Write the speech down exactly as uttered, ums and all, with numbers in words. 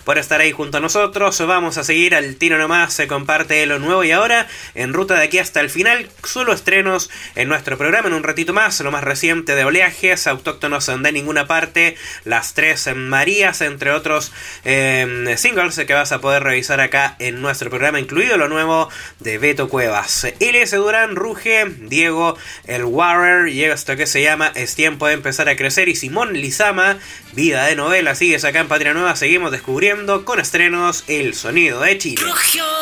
por estar ahí junto a nosotros. Vamos a seguir al tiro nomás, se comparte lo nuevo y ahora en ruta de aquí hasta el final. Solo estrenos en nuestro programa en un ratito más, lo más reciente de Oleajes, autóctonos de ninguna parte, Las Tres Marías, entre otros eh, singles que vas a poder revisar acá en nuestro programa, incluido lo nuevo de Beto Cuevas. Iles Durán, Ruge, Diego el Warrior, llega esto que se llama Es Tiempo de Empezar a Crecer, y Simón Lizama, Vida de Novela. Sigues acá en Patria Nueva, seguimos descubriendo con estrenos el sonido de Chile.